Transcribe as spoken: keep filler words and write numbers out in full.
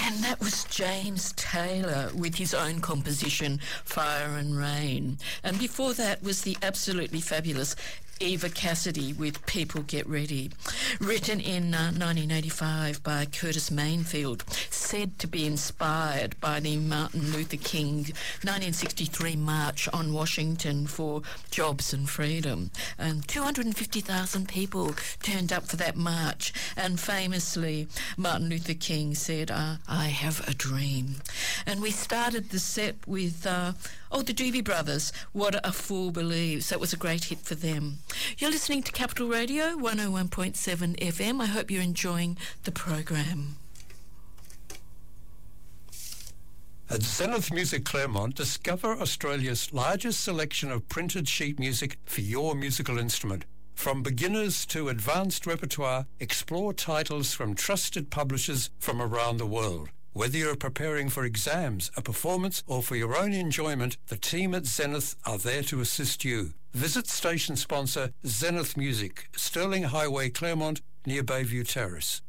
And that was James Taylor with his own composition, Fire and Rain. And before that was the absolutely fabulous Eva Cassidy with People Get Ready, written in uh, nineteen eighty-five by Curtis Mayfield, said to be inspired by the Martin Luther King nineteen sixty-three March on Washington for Jobs and Freedom. And two hundred fifty thousand people turned up for that march, and famously Martin Luther King said, uh, I have a dream. And we started the set with, uh, oh, the Doobie Brothers, What a Fool Believes. That was a great hit for them. You're listening to Capital Radio, one oh one point seven F M. I hope you're enjoying the program. At Zenith Music Claremont, discover Australia's largest selection of printed sheet music for your musical instrument. From beginners to advanced repertoire, explore titles from trusted publishers from around the world. Whether you're preparing for exams, a performance, or for your own enjoyment, the team at Zenith are there to assist you. Visit station sponsor Zenith Music, Stirling Highway, Claremont, near Bayview Terrace.